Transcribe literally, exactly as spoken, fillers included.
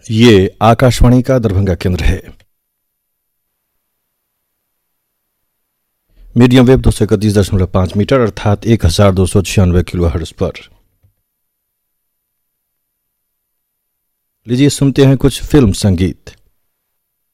ये आकाशवाणी का दरभंगा केंद्र है। मीडियम वेव दो सौ इकतीस दशमलव पांच मीटर अर्थात एक हजार दो सौ छियानवे किलो हर्ट्ज पर। लीजिए सुनते हैं कुछ फिल्म संगीत।